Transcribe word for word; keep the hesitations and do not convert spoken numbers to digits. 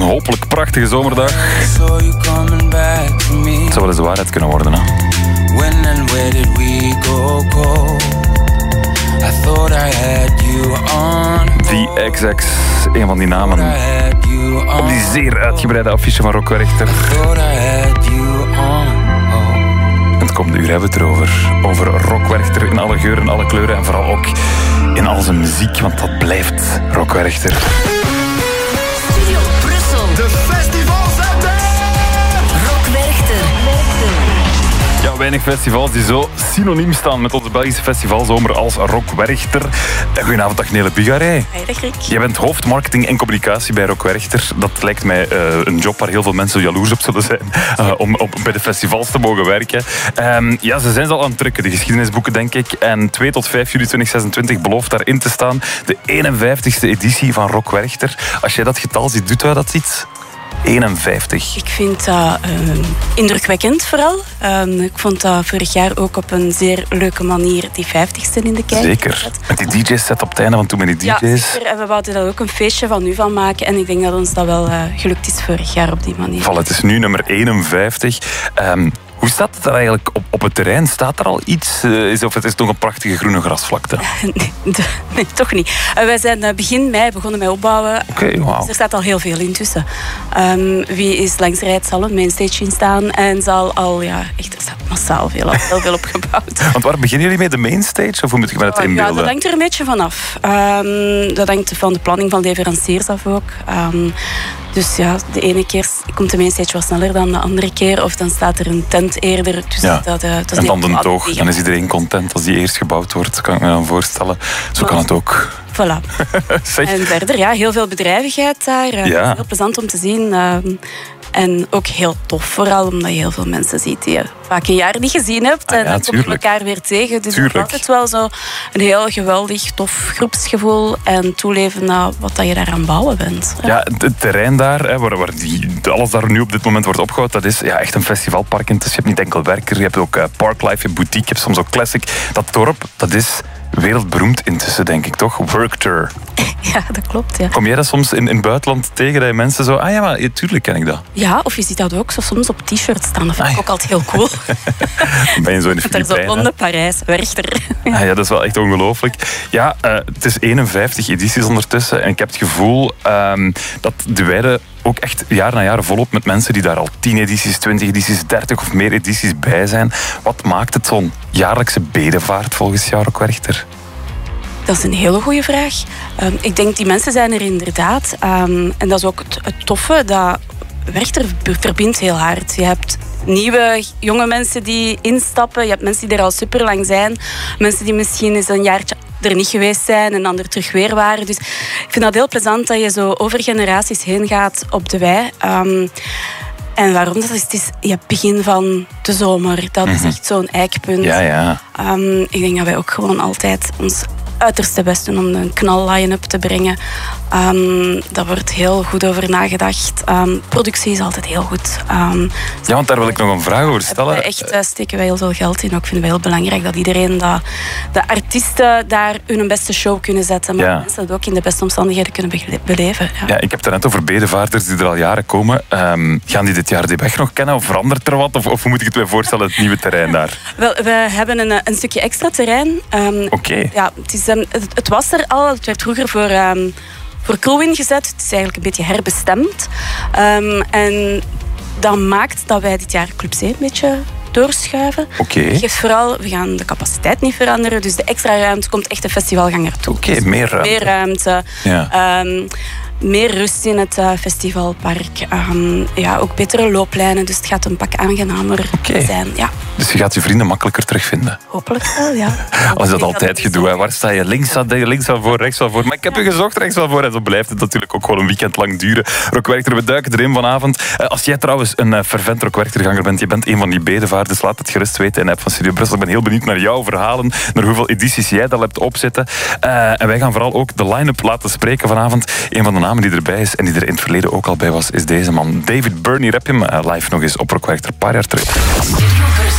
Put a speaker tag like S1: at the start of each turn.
S1: hopelijk prachtige zomerdag. Het zou wel eens de waarheid kunnen worden, hè?
S2: When and where did we go cold? I thought I had you on.
S1: The X X, een van die namen op die zeer uitgebreide affiche van Rock Werchter. En het komende uur hebben we het erover. Over Rock Werchter in alle geuren, alle kleuren en vooral ook in al zijn muziek, want dat blijft Rock Werchter.
S3: Studio Brussel.
S4: De festivals uit de...
S3: Rock Werchter.
S1: Ja, weinig festivals die zo synoniem staan met onze Belgische festivalzomer als Rock Werchter. Goedenavond, dag Nele Bugarij.
S5: Hey, dag Rick.
S1: Jij bent hoofdmarketing en communicatie bij Rock Werchter. Dat lijkt mij uh, een job waar heel veel mensen jaloers op zullen zijn. Uh, om op, bij de festivals te mogen werken. Um, ja, ze zijn ze al aan het drukken, de geschiedenisboeken, denk ik. En twee tot vijf juli twintig zesentwintig belooft daarin te staan de eenenvijftigste editie van Rock Werchter. Als jij dat getal ziet, doet wij dat iets? eenenvijftig.
S5: Ik vind dat uh, indrukwekkend vooral. Uh, ik vond dat vorig jaar ook op een zeer leuke manier die vijftigste in de kijker.
S1: Zeker. Met die D J's set op het einde van toen met die D J's.
S5: Ja, zeker. En we wouden daar ook een feestje van nu van maken. En ik denk dat ons dat wel uh, gelukt is vorig jaar op die manier.
S1: Val, het is nu nummer eenenvijftig. Um, Hoe staat het er eigenlijk op, op het terrein? Staat er al iets? Uh, is, of het is nog een prachtige groene grasvlakte?
S5: Nee, de, nee toch niet. Uh, wij zijn uh, begin mei begonnen met opbouwen.
S1: Oké, okay, wauw.
S5: Dus er staat al heel veel intussen. Um, wie is langs de rijdt zal een mainstage in staan. En zal al, ja, echt, er staat massaal veel, al heel veel opgebouwd.
S1: Want waar beginnen jullie mee? De mainstage? Of hoe moet ik me dat inbeelden?
S5: Ja, dat hangt er een beetje vanaf. Um, dat hangt van de planning van leveranciers af ook. Um, Dus ja, de ene keer komt de mainstage wat sneller dan de andere keer. Of dan staat er een tent eerder. Dus
S1: ja.
S5: dat, uh, dat
S1: en dan de toog. Dan is iedereen content als die eerst gebouwd wordt. Kan ik me dan voorstellen. Zo maar, kan het ook.
S5: Voilà. En verder, ja, heel veel bedrijvigheid daar. Uh,
S1: ja.
S5: Heel plezant om te zien. Uh, en ook heel tof, vooral omdat je heel veel mensen ziet die je vaak een jaar niet gezien hebt.
S1: Ah, ja,
S5: en dan kom je elkaar weer tegen. Dus het is altijd wel zo een heel geweldig, tof groepsgevoel. En toeleven naar wat je daar aan het bouwen bent.
S1: Ja, ja het terrein daar, hè, waar, waar die, alles daar nu op dit moment wordt opgebouwd, dat is ja, echt een festivalpark. Dus je hebt niet enkel werker, je hebt ook uh, parklife, je hebt boutique, je hebt soms ook classic. Dat dorp, dat is wereldberoemd intussen, denk ik, toch? Werchter.
S5: Ja, dat klopt, ja.
S1: Kom jij dat soms in, in het buitenland tegen, dat je mensen zo... Ah ja, maar tuurlijk ken ik dat.
S5: Ja, of je ziet dat ook zo soms op t-shirts staan. Dat vind ik ah, ja. ook altijd heel cool.
S1: Dan ben je zo in de Filipijnen.
S5: Daar zo Londen, Parijs, Werchter.
S1: Ah, ja, dat is wel echt ongelooflijk. Ja, uh, het is eenenvijftig edities ondertussen. En ik heb het gevoel um, dat de Weide ook echt jaar na jaar volop met mensen die daar al tien edities, twintig edities, dertig of meer edities bij zijn. Wat maakt het zo'n jaarlijkse bedevaart volgens jou, Rock Werchter?
S5: Dat is een hele goede vraag. Um, ik denk, die mensen zijn er inderdaad. Um, en dat is ook het, het toffe, dat Werchter verbindt heel hard. Je hebt nieuwe, jonge mensen die instappen. Je hebt mensen die er al super lang zijn. Mensen die misschien eens een jaartje er niet geweest zijn en dan er terug weer waren. Dus ik vind dat heel plezant dat je zo over generaties heen gaat op de wei. Um, En waarom dat is, het is ja, begin van de zomer. Dat is echt zo'n eikpunt.
S1: Ja, ja.
S5: Um, ik denk dat wij ook gewoon altijd ons uiterste best doen om een knal line-up te brengen. Um, daar wordt heel goed over nagedacht. Um, productie is altijd heel goed. Um,
S1: ja, want daar wil ik nog een vraag over stellen.
S5: Wij echt uh, steken wij heel veel geld in. Ook vinden wij heel belangrijk dat iedereen, dat de artiesten daar hun beste show kunnen zetten. Maar ja. mensen dat ook in de beste omstandigheden kunnen beleven. Ja,
S1: ja ik heb het net over bedevaarters die er al jaren komen. Um, gaan die dit jaar de weg nog kennen? Of verandert er wat? Of, of hoe moet ik het me voorstellen, het nieuwe terrein daar?
S5: Wel, we hebben een, een stukje extra terrein. Um,
S1: Oké. Okay.
S5: Ja, het, is, um, het, het was er al. Het werd vroeger voor... Um, voor crew ingezet. Het is eigenlijk een beetje herbestemd. Um, en dat maakt dat wij dit jaar Club C een beetje doorschuiven.
S1: Oké. Okay.
S5: Het geeft vooral, we gaan de capaciteit niet veranderen, dus de extra ruimte komt echt de festivalganger toe.
S1: Oké, okay,
S5: dus
S1: meer ruimte.
S5: Meer ruimte.
S1: Ja.
S5: Um, meer rust in het uh, festivalpark. Um, ja, ook betere looplijnen, dus het gaat een pak aangenamer
S1: okay.
S5: zijn. Ja.
S1: Dus je gaat je vrienden makkelijker terugvinden?
S5: Hopelijk wel, ja.
S1: Als dat altijd gedoe, hè. Waar sta je? Links van links van voor, rechts van voor. Maar ik heb je gezocht, rechts van voor. En zo blijft het natuurlijk ook gewoon een weekend lang duren. Rock Werchter, we duiken erin vanavond. Als jij trouwens een uh, fervent Rock Werchterganger bent, je bent een van die bedevaarders, laat het gerust weten in de app van Studio Brussel. Ik ben heel benieuwd naar jouw verhalen, naar hoeveel edities jij dat hebt opzitten. Uh, en wij gaan vooral ook de line-up laten spreken vanavond. Een van de namen die erbij is en die er in het verleden ook al bij was, is deze man. David Byrne, rap hem uh, live nog eens op Rock Werchter, een paar jaar terug.